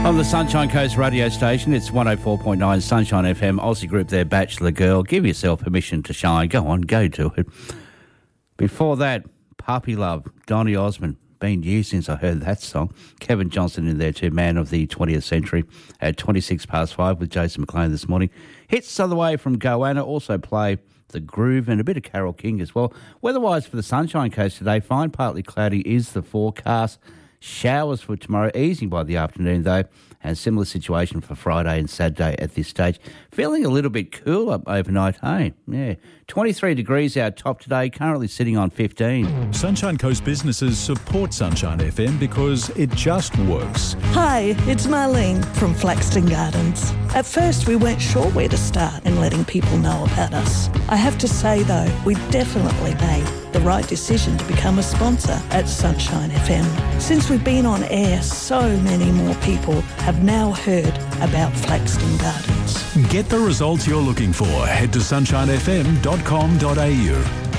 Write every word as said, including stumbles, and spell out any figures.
On the Sunshine Coast radio station, it's one oh four point nine Sunshine F M. Aussie group there, Bachelor Girl. Give yourself permission to shine. Go on, go to it. Before that, Puppy Love, Donny Osmond. Been years since I heard that song. Kevin Johnson in there too, man of the twentieth century, at twenty-six past five with Jason McLean this morning. Hits the other way from Goanna, also play The Groove and a bit of Carole King as well. Weather-wise for the Sunshine Coast today, fine, partly cloudy is the forecast. Showers for tomorrow, easing by the afternoon though, and similar situation for Friday and Saturday at this stage. Feeling a little bit cooler overnight, hey? Yeah. twenty-three degrees our top today, currently sitting on fifteen. Sunshine Coast businesses support Sunshine F M because it just works. Hi, it's Marlene from Flaxton Gardens. At first we weren't sure where to start in letting people know about us. I have to say though, we definitely made the right decision to become a sponsor at Sunshine F M. Since we've been on air, so many more people have now heard about Flaxton Gardens. Get the results you're looking for. Head to sunshine f m dot com dot a u.